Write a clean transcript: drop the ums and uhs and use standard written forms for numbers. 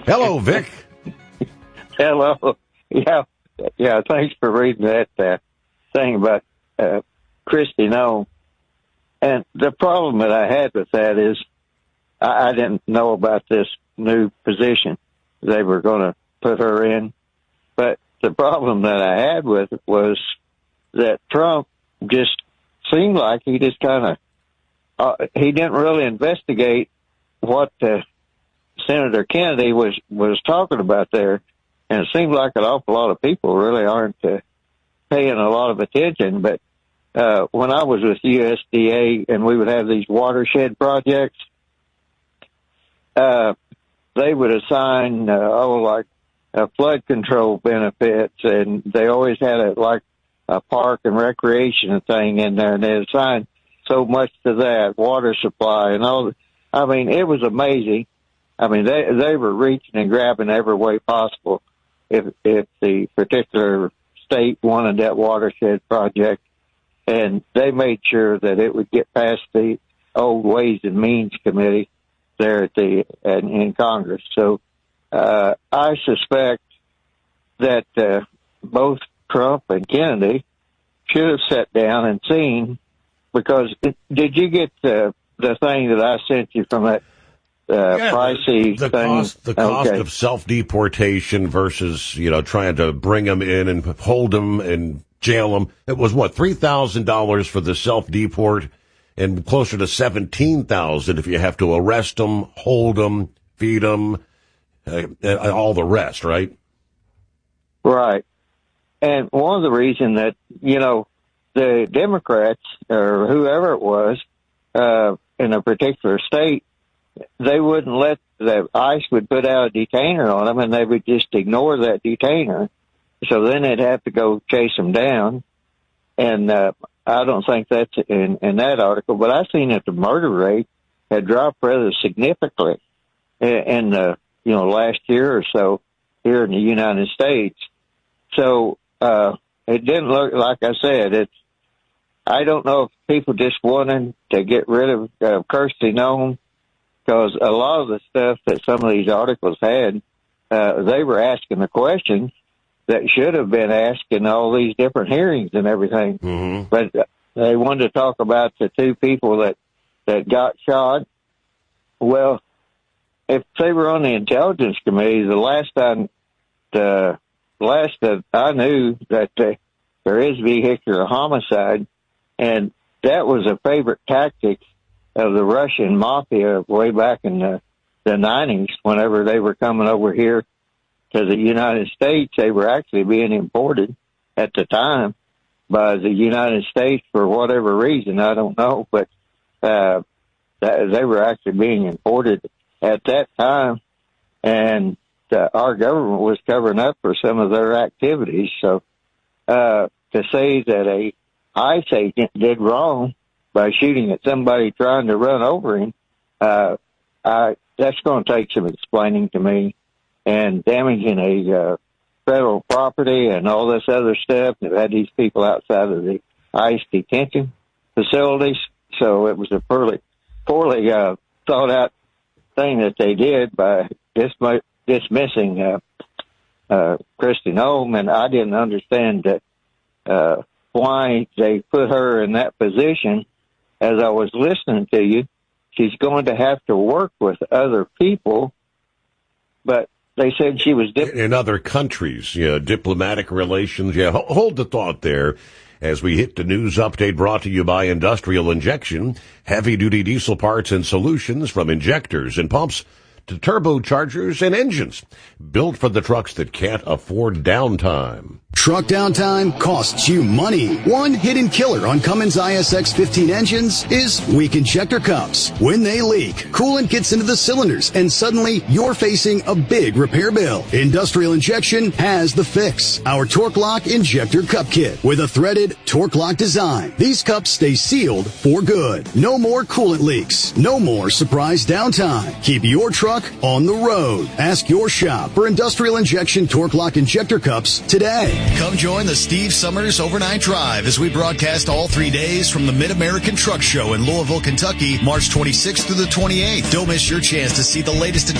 Hello, Vic. Hello. Yeah. Thanks for reading that thing about Kristi Noem. And the problem that I had with that is I didn't know about this new position they were going to put her in. But the problem that I had with it was that Trump just seemed like he just kind of he didn't really investigate what Senator Kennedy was talking about there. And it seems like an awful lot of people really aren't paying a lot of attention. But when I was with USDA and we would have these watershed projects, they would assign, like flood control benefits, and they always had a park and recreation thing in there, and they assigned so much to that, water supply and all. I mean, it was amazing. I mean, they were reaching and grabbing every way possible if the particular state wanted that watershed project, and they made sure that it would get past the old Ways and Means Committee there in Congress. So I suspect that both Trump and Kennedy should have sat down and seen, because did you get the thing that I sent you from that pricey the thing? The cost of self-deportation versus, trying to bring them in and hold them and jail them. It was $3,000 for the self-deport and closer to $17,000 if you have to arrest them, hold them, feed them, all the rest, right? Right. And one of the reasons that, the Democrats or whoever it was in a particular state, they wouldn't let the ICE would put out a detainer on them, and they would just ignore that detainer. So then they'd have to go chase them down. And I don't think that's in that article, but I seen that the murder rate had dropped rather significantly in the last year or so here in the United States. So it didn't look, like I said, I don't know if people just wanted to get rid of Kristi Noem, because a lot of the stuff that some of these articles had, they were asking the questions that should have been asked in all these different hearings and everything. Mm-hmm. But they wanted to talk about the two people that got shot. Well, if they were on the Intelligence Committee, the last that I knew that there is vehicular homicide, and that was a favorite tactic of the Russian mafia way back in the 90s. Whenever they were coming over here to the United States, they were actually being imported at the time by the United States for whatever reason, I don't know, but they were actually being imported at that time, and our government was covering up for some of their activities. So to say that a ICE agent did wrong by shooting at somebody trying to run over him, that's going to take some explaining to me. And damaging a federal property and all this other stuff. They've had these people outside of the ICE detention facilities. So it was a poorly thought out thing that they did by dismissing Kristi Noem. And I didn't understand why they put her in that position. As I was listening to you, she's going to have to work with other people, but they said she was in other countries, diplomatic relations. Yeah, hold the thought there as we hit the news update brought to you by Industrial Injection, heavy-duty diesel parts and solutions from injectors and pumps to turbochargers and engines, built for the trucks that can't afford downtime. Truck downtime costs you money. One hidden killer on Cummins ISX 15 engines is weak injector cups. When they leak, coolant gets into the cylinders, and suddenly you're facing a big repair bill. Industrial Injection has the fix. Our Torque Lock Injector Cup Kit with a threaded Torque Lock design. These cups stay sealed for good. No more coolant leaks. No more surprise downtime. Keep your truck on the road. Ask your shop for Industrial Injection Torque Lock Injector Cups today. Come join the Steve Summers Overnight Drive as we broadcast all 3 days from the Mid-American Truck Show in Louisville, Kentucky, March 26th through the 28th. Don't miss your chance to see the latest